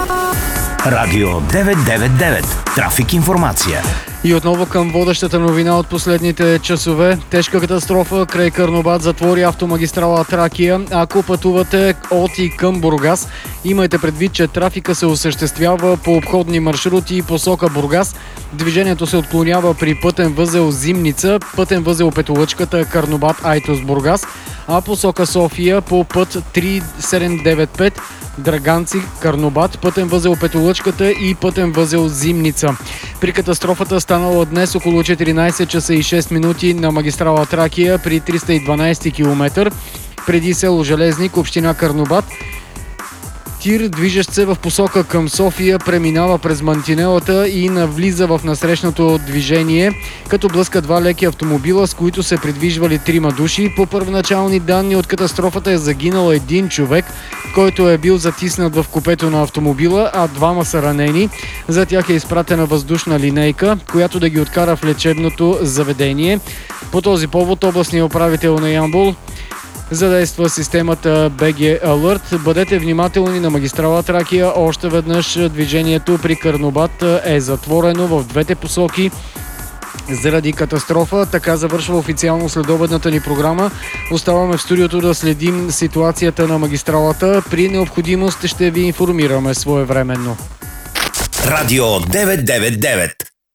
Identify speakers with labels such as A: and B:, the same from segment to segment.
A: Радио 999. Трафик информация.
B: И отново към водещата новина от последните часове. Тежка катастрофа край Карнобат затвори автомагистрала Тракия. Ако пътувате от и към Бургас, имайте предвид, че трафика се осъществява по обходни маршрути и посока Бургас. Движението се отклонява при пътен възел Зимница, пътен възел Петолъчката, Карнобат, Айтос, Бургас, а посока София по път 3795 Драганци, Карнобат, пътен възел Петолъчката и пътен възел Зимница. При катастрофата станала днес около 14 часа и 6 минути на магистрала Тракия при 312 км преди село Железник, община Карнобат. Тир, движещ се в посока към София, преминава през мантинелата и навлиза в насрещното движение, като блъска два леки автомобила, с които се придвижвали 3 души. По първоначални данни от катастрофата е загинал един човек, който е бил затиснат в купето на автомобила, а 2 са ранени. За тях е изпратена въздушна линейка, която да ги откара в лечебното заведение. По този повод областният управител на Ямбол задейства системата BG Alert. Бъдете внимателни на магистрала Тракия. Още веднъж движението при Карнобат е затворено в двете посоки заради катастрофа. Така завършва официално следобедната ни програма. Оставаме в студиото да следим ситуацията на магистралата. При необходимост ще ви информираме своевременно.
A: Радио 999.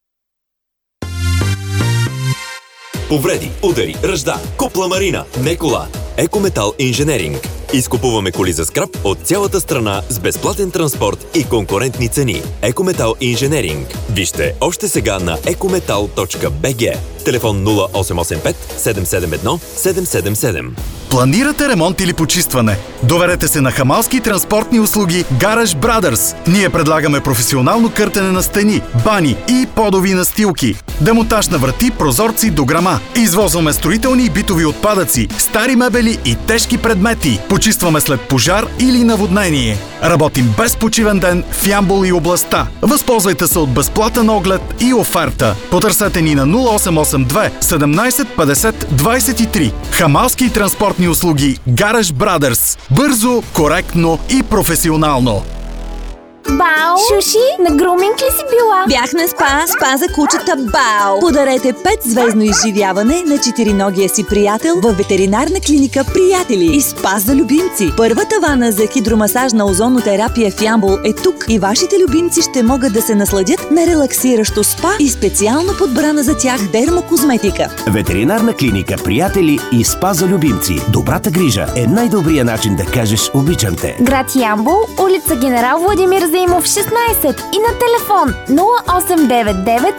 C: Повреди, удари, ръжда, купла марина, не кола. Екометал Инженеринг. Изкупуваме коли за скрап от цялата страна с безплатен транспорт и конкурентни цени. Екометал Инженеринг. Вижте още сега на ecometal.bg. Телефон 0885 771 777.
D: Планирате ремонт или почистване? Доверете се на Хамалски транспортни услуги Garage Brothers. Ние предлагаме професионално къртене на стени, бани и подови настилки, демонтаж на врати, прозорци, дограма. Извозваме строителни и битови отпадъци, стари мебели и тежки предмети. Почистваме след пожар или наводнение. Работим без почивен ден в Ямбол и областта. Възползвайте се от безплатен оглед и оферта. Потърсете ни на 0882 17 50 23. Хамалски транспортни услуги Garage Brothers. Бързо, коректно и професионално.
E: Бао! Шуши, на груминг ли си била?
F: Бях на спа за кучета Бао. Подарете 5-звездно изживяване на четириногия си приятел във ветеринарна клиника Приятели и спа за любимци. Първата вана за хидромасажна озонотерапия в Ямбол е тук и вашите любимци ще могат да се насладят на релаксиращо спа и специално подбрана за тях дермокозметика.
A: Ветеринарна клиника Приятели и спа за любимци. Добрата грижа е най-добрият начин да кажеш обичам те.
E: Град Ямбол, улица Генерал Владимир Заимов 16 и на телефон 0899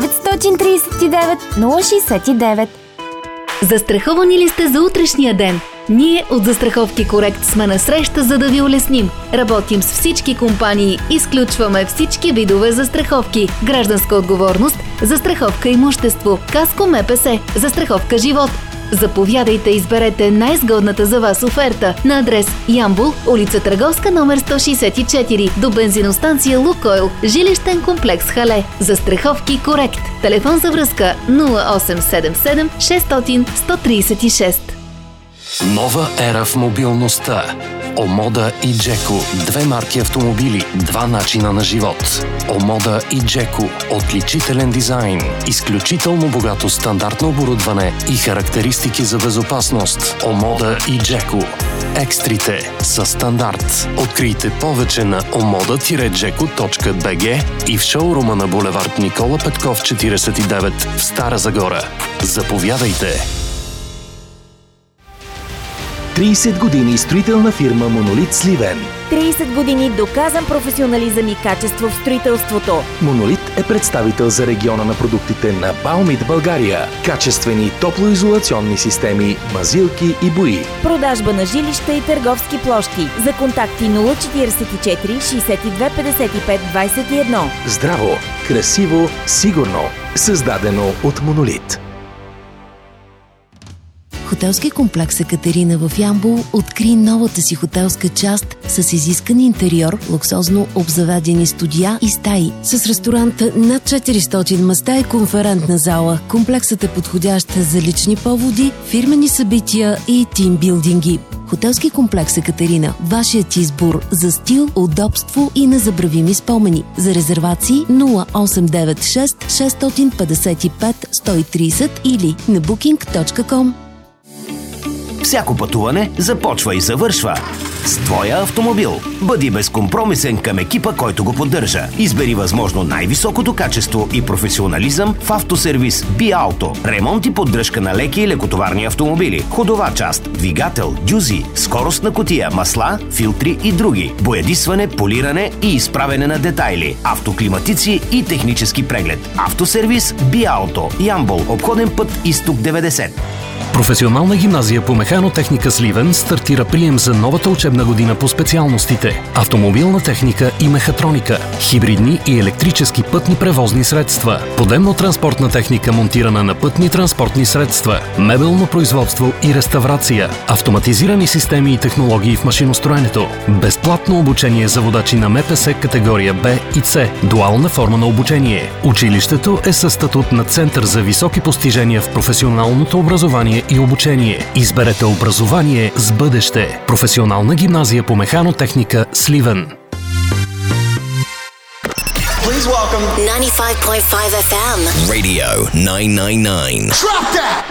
E: 939 069.
G: Застраховани ли сте за утрешния ден? Ние от Застраховки Корект сме на среща, за да ви улесним. Работим с всички компании, изключваме всички видове застраховки, гражданска отговорност, застраховка имущество, каско МПС, застраховка живот. Заповядайте и изберете най-изгодната за вас оферта на адрес Ямбол, улица Търговска, номер 164, до бензиностанция Лукойл, жилищен комплекс Хале. Застраховки Корект. Телефон за връзка 0877 600 136.
H: Нова ера в мобилността. Омода и Джеко. 2 марки автомобили, 2 начина на живот. Омода и Джеко. Отличителен дизайн, изключително богато стандартно оборудване и характеристики за безопасност. Омода и Джеко. Екстрите са стандарт. Открийте повече на omoda-jeko.bg и в шоурума на булевард Никола Петков 49 в Стара Загора. Заповядайте!
A: 30 години строителна фирма Монолит Сливен.
I: 30 години доказан професионализъм и качество в строителството.
A: Монолит е представител за региона на продуктите на Баумит България. Качествени топлоизолационни системи, мазилки и бои.
I: Продажба на жилища и търговски площи. За контакти 044 62 55 21.
A: Здраво, красиво, сигурно. Създадено от Монолит.
J: Хотелски комплекс Екатерина в Ямбол откри новата си хотелска част с изискан интериор, луксозно обзаведени студия и стаи. С ресторанта над 400 места и конферентна зала. Комплексът е подходящ за лични поводи, фирмени събития и тимбилдинги. Хотелски комплекс Екатерина. Вашият избор за стил, удобство и незабравими спомени. За резервации 0896 655 130 или на booking.com.
K: Всяко пътуване започва и завършва с твоя автомобил. Бъди безкомпромисен към екипа, който го поддържа. Избери възможно най-високото качество и професионализъм в автосервис BiAuto. Ремонт и поддръжка на леки и лекотоварни автомобили, ходова част, двигател, дюзи, скоростна кутия, масла, филтри и други. Боядисване, полиране и изправене на детайли. Автоклиматици и технически преглед. Автосервис BiAuto. Ямбол. Обходен път Изток 90.
H: Професионална гимназия по механотехника Сливен стартира прием за новата учебна година по специалностите автомобилна техника и мехатроника, хибридни и електрически пътни превозни средства, подемно-транспортна техника монтирана на пътни транспортни средства, мебелно производство и реставрация, автоматизирани системи и технологии в машиностроенето, безплатно обучение за водачи на МПС категория Б и С, дуална форма на обучение. Училището е със статут на Център за високи постижения в професионалното образование и обучение. Изберете образование с бъдеще. Професионална гимназия по механотехника Сливен.
L: Please welcome 95.5 FM. Radio 999. Drop that!